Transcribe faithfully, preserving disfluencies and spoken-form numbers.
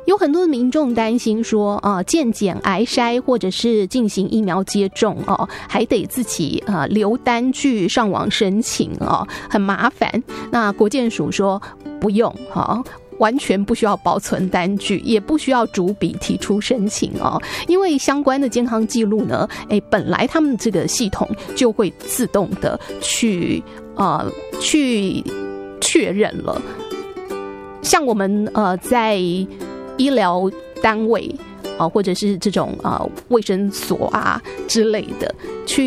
有很多的民众担心说啊，健检癌筛或者是进行疫苗接种哦，还得自己啊留单据上网申请哦，很麻烦。那国健署说不用哈。完全不需要保存单据，也不需要逐笔提出申请哦，因为相关的健康记录呢，哎，本来他们这个系统就会自动的去呃去确认了。像我们呃在医疗单位啊、呃，或者是这种呃卫生所啊之类的去。